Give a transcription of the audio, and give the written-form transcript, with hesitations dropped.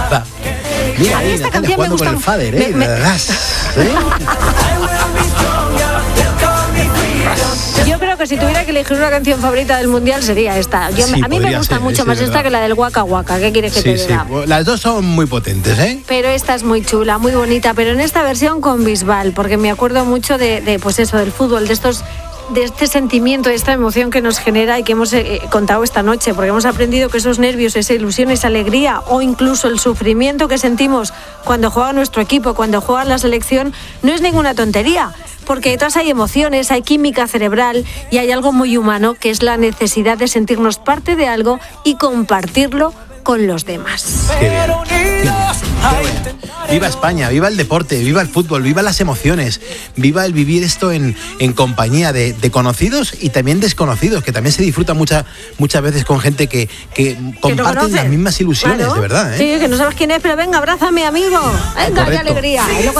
Va. Mira, A mí esta canción me gusta. con el fader, Yo creo que si tuviera que elegir una canción favorita del Mundial sería esta. A mí me gusta mucho más esta que la del Waka Waka. ¿Qué quieres que te diga? Las dos son muy potentes, ¿eh? Pero esta es muy chula, muy bonita. Pero en esta versión con Bisbal, porque me acuerdo mucho de pues eso, del fútbol, de este sentimiento, de esta emoción que nos genera y que hemos contado esta noche, porque hemos aprendido que esos nervios, esa ilusión, esa alegría o incluso el sufrimiento que sentimos cuando juega nuestro equipo, cuando juega la selección, no es ninguna tontería, porque detrás hay emociones, hay química cerebral y hay algo muy humano, que es la necesidad de sentirnos parte de algo y compartirlo con los demás. Qué bien. Viva España, viva el deporte, viva el fútbol, viva las emociones, viva el vivir esto en compañía de conocidos y también desconocidos, que también se disfruta muchas veces con gente que comparten las mismas ilusiones, claro, de verdad, ¿eh? Sí, que no sabes quién es, pero venga, abrázame, amigo. Venga, qué alegría.